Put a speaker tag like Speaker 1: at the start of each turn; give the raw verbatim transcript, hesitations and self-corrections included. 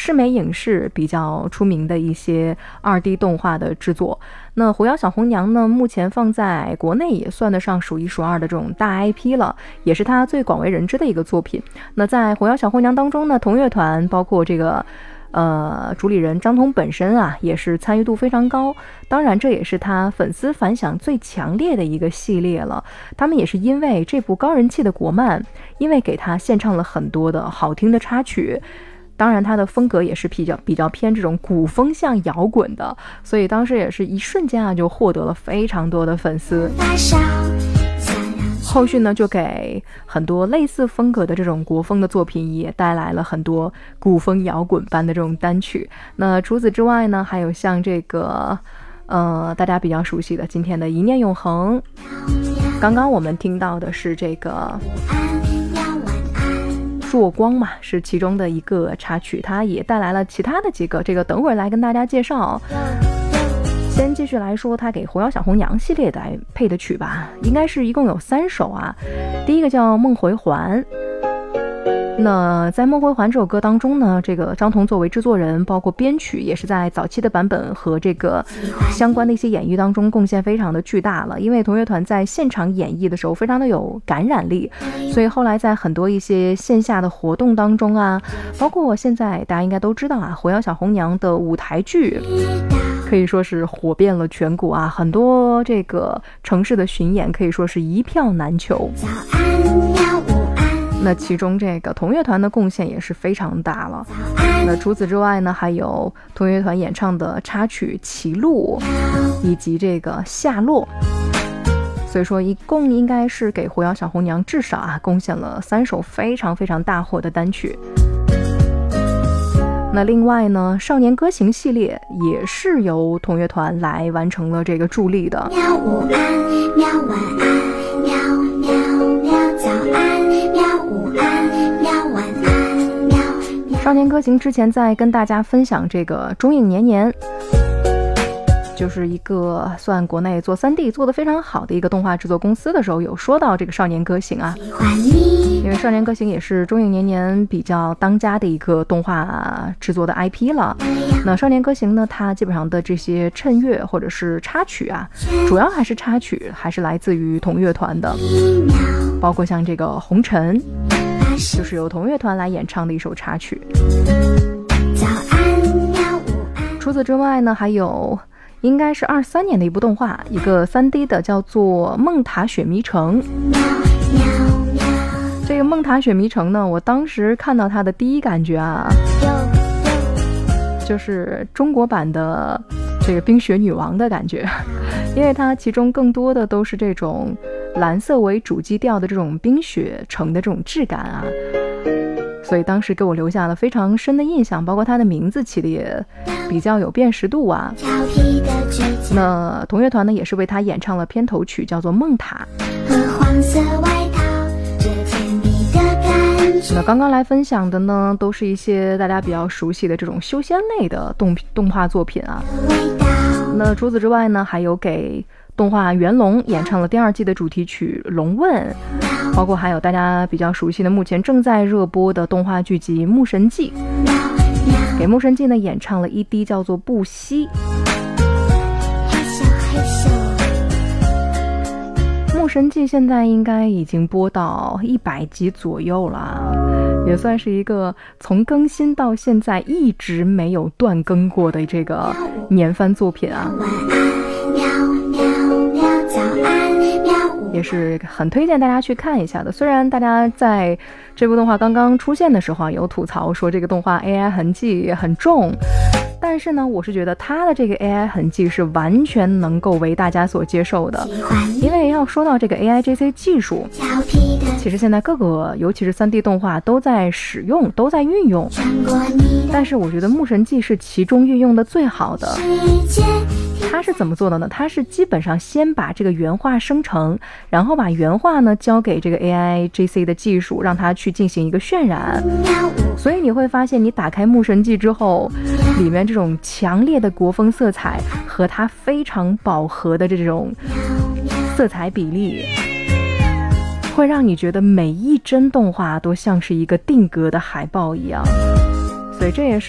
Speaker 1: 视美影视比较出名的一些 二 D 动画的制作。那狐妖小红娘呢，目前放在国内也算得上数一数二的这种大 I P 了，也是它最广为人知的一个作品。那在狐妖小红娘当中呢，同乐团包括这个呃，主理人张彤本身啊，也是参与度非常高。当然，这也是他粉丝反响最强烈的一个系列了。他们也是因为这部高人气的国漫，因为给他献唱了很多的好听的插曲。当然，他的风格也是比较比较偏这种古风向摇滚的，所以当时也是一瞬间啊，就获得了非常多的粉丝。后续呢，就给很多类似风格的这种国风的作品也带来了很多古风摇滚般的这种单曲。那除此之外呢，还有像这个呃大家比较熟悉的今天的一念永恒。刚刚我们听到的是这个弱光嘛，是其中的一个插曲，它也带来了其他的几个，这个等会儿来跟大家介绍。先继续来说他给狐妖小红娘系列来配的曲吧，应该是一共有三首啊。第一个叫梦回环。那在梦回环这首歌当中呢，这个张彤作为制作人包括编曲，也是在早期的版本和这个相关的一些演绎当中贡献非常的巨大了。因为同乐团在现场演绎的时候非常的有感染力，所以后来在很多一些线下的活动当中啊，包括现在大家应该都知道啊，狐妖小红娘的舞台剧可以说是火遍了全国啊，很多这个城市的巡演可以说是一票难求。那其中这个同乐团的贡献也是非常大了。那除此之外呢，还有同乐团演唱的插曲《歧路》以及这个《夏洛》。所以说一共应该是给狐妖小红娘至少啊贡献了三首非常非常大火的单曲。那另外呢，少年歌行系列也是由同乐团来完成了这个助力的。
Speaker 2: 喵午安，喵晚安，喵喵喵早安，喵午安，喵晚安，喵喵。
Speaker 1: 少年歌行之前在跟大家分享这个中影年年，就是一个算国内做 三 D 做得非常好的一个动画制作公司的时候，有说到这个少年歌行啊，因为少年歌行也是中影年年比较当家的一个动画制作的 I P 了。那少年歌行呢，它基本上的这些衬乐或者是插曲啊，主要还是插曲还是来自于同乐团的，包括像这个红尘就是由同乐团来演唱的一首插曲。除此之外呢，还有应该是二三年的一部动画，一个 三 D 的叫做梦塔雪迷城。这个梦塔雪迷城呢，我当时看到它的第一感觉啊，就是中国版的这个冰雪女王的感觉，因为它其中更多的都是这种蓝色为主基调的这种冰雪城的这种质感啊，所以当时给我留下了非常深的印象，包括它的名字起的也比较有辨识度啊。那同乐团呢也是为它演唱了片头曲，叫做梦塔。
Speaker 2: 和黄色外套，这甜蜜的感觉。
Speaker 1: 那刚刚来分享的呢，都是一些大家比较熟悉的这种修仙类的动动画作品啊。那除此之外呢，还有给动画元龙演唱了第二季的主题曲《龙问》，包括还有大家比较熟悉的目前正在热播的动画剧集《牧神记》，给《牧神记》呢演唱了一滴叫做《不息》。《牧神记》现在应该已经播到一百集左右了，也算是一个从更新到现在一直没有断更过的这个年番作品啊。也是很推荐大家去看一下的。虽然大家在这部动画刚刚出现的时候有吐槽说这个动画 A I 痕迹很重，但是呢，我是觉得它的这个 A I 痕迹是完全能够为大家所接受的。因为要说到这个 A I G C 技术，其实现在各个尤其是 三 D 动画都在使用，都在运用，但是我觉得牧神记是其中运用的最好的。它是怎么做的呢？它是基本上先把这个原画生成，然后把原画呢交给这个 A I G C 的技术，让它去进行一个渲染。所以你会发现，你打开牧神记之后，里面这种强烈的国风色彩和它非常饱和的这种色彩比例，会让你觉得每一帧动画都像是一个定格的海报一样。所以这也是